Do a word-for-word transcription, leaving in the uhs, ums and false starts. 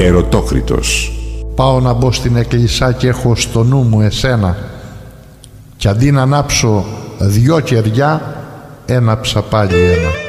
Ερωτόκριτος. Πάω να μπω στην εκκλησιά και έχω στο νου μου εσένα, κι αντί να ανάψω δυο κεριά, έναψα πάλι ένα.